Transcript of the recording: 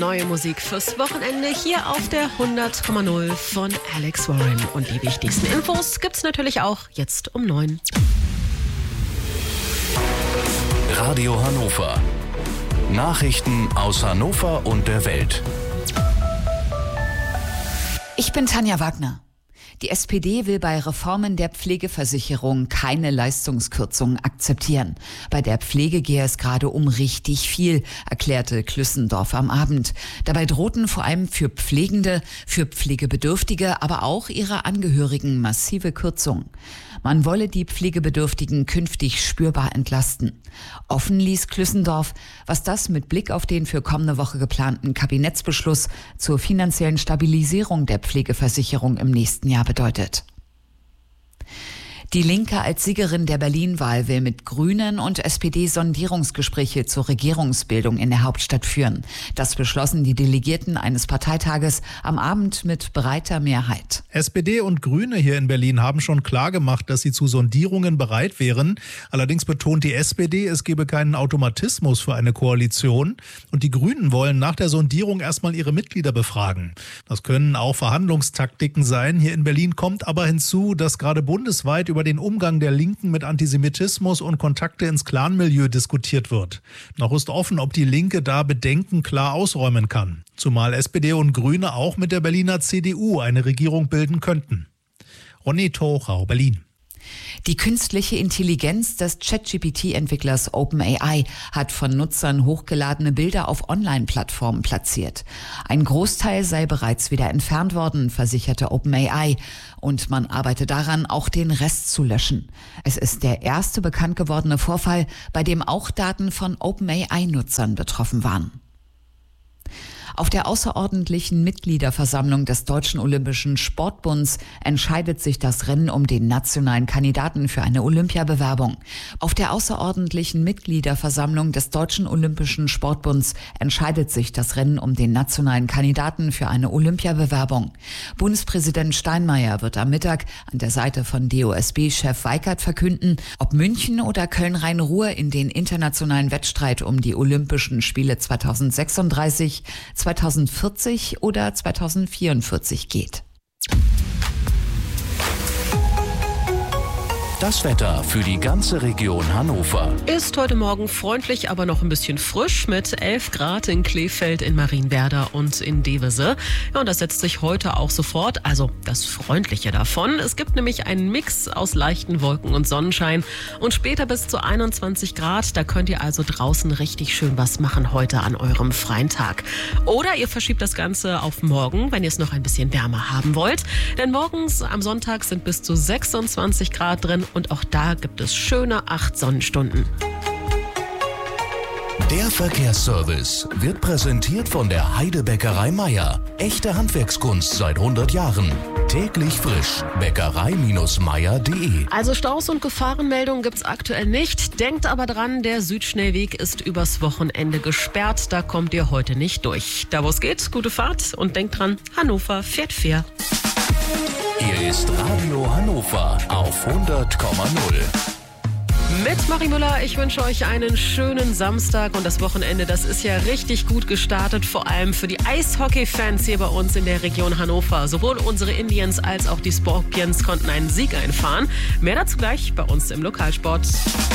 neue Musik fürs Wochenende hier auf der 100,0 von Alex Warren. Und die wichtigsten Infos gibt's natürlich auch jetzt um 9. Radio Hannover. Nachrichten aus Hannover und der Welt. Ich bin Tanja Wagner. Die SPD will bei Reformen der Pflegeversicherung keine Leistungskürzungen akzeptieren. Bei der Pflege gehe es gerade um richtig viel, erklärte Klüssendorf am Abend. Dabei drohten vor allem für Pflegende, für Pflegebedürftige, aber auch ihre Angehörigen massive Kürzungen. Man wolle die Pflegebedürftigen künftig spürbar entlasten. Offen ließ Klüssendorf, was das mit Blick auf den für kommende Woche geplanten Kabinettsbeschluss zur finanziellen Stabilisierung der Pflegeversicherung im nächsten Jahr bedeutet. Die Linke als Siegerin der Berlin-Wahl will mit Grünen und SPD Sondierungsgespräche zur Regierungsbildung in der Hauptstadt führen. Das beschlossen die Delegierten eines Parteitages am Abend mit breiter Mehrheit. SPD und Grüne hier in Berlin haben schon klargemacht, dass sie zu Sondierungen bereit wären. Allerdings betont die SPD, es gebe keinen Automatismus für eine Koalition. Und die Grünen wollen nach der Sondierung erstmal ihre Mitglieder befragen. Das können auch Verhandlungstaktiken sein. Hier in Berlin kommt aber hinzu, dass gerade bundesweit über den Umgang der Linken mit Antisemitismus und Kontakte ins Clanmilieu diskutiert wird. Noch ist offen, ob die Linke da Bedenken klar ausräumen kann. Zumal SPD und Grüne auch mit der Berliner CDU eine Regierung bilden könnten. Ronny Tochau, Berlin. Die künstliche Intelligenz des ChatGPT-Entwicklers OpenAI hat von Nutzern hochgeladene Bilder auf Online-Plattformen platziert. Ein Großteil sei bereits wieder entfernt worden, versicherte OpenAI. Und man arbeite daran, auch den Rest zu löschen. Es ist der erste bekannt gewordene Vorfall, bei dem auch Daten von OpenAI-Nutzern betroffen waren. Auf der außerordentlichen Mitgliederversammlung des Deutschen Olympischen Sportbunds entscheidet sich das Rennen um den nationalen Kandidaten für eine Olympiabewerbung. Auf der außerordentlichen Mitgliederversammlung des Deutschen Olympischen Sportbunds entscheidet sich das Rennen um den nationalen Kandidaten für eine Olympiabewerbung. Bundespräsident Steinmeier wird am Mittag an der Seite von DOSB-Chef Weikert verkünden, ob München oder Köln-Rhein-Ruhr in den internationalen Wettstreit um die Olympischen Spiele 2036, 2040 oder 2044 geht. Das Wetter für die ganze Region Hannover. Ist heute Morgen freundlich, aber noch ein bisschen frisch mit 11 Grad in Kleefeld, in Marienwerder und in Devese. Ja, und das setzt sich heute auch sofort, also das Freundliche davon. Es gibt nämlich einen Mix aus leichten Wolken und Sonnenschein und später bis zu 21 Grad. Da könnt ihr also draußen richtig schön was machen heute an eurem freien Tag. Oder ihr verschiebt das Ganze auf morgen, wenn ihr es noch ein bisschen wärmer haben wollt. Denn morgens am Sonntag sind bis zu 26 Grad drin. Und auch da gibt es schöne 8 Sonnenstunden. Der Verkehrsservice wird präsentiert von der Heidebäckerei Meier. Echte Handwerkskunst seit 100 Jahren. Täglich frisch. Bäckerei-meier.de. Also Staus und Gefahrenmeldungen gibt's aktuell nicht. Denkt aber dran, der Südschnellweg ist übers Wochenende gesperrt. Da kommt ihr heute nicht durch. Da wo es geht, gute Fahrt und denkt dran, Hannover fährt fair. Hier ist Radio Hannover auf 100,0. Mit Marie Müller, ich wünsche euch einen schönen Samstag und das Wochenende, das ist ja richtig gut gestartet, vor allem für die Eishockey-Fans hier bei uns in der Region Hannover. Sowohl unsere Indians als auch die Scorpions konnten einen Sieg einfahren. Mehr dazu gleich bei uns im Lokalsport.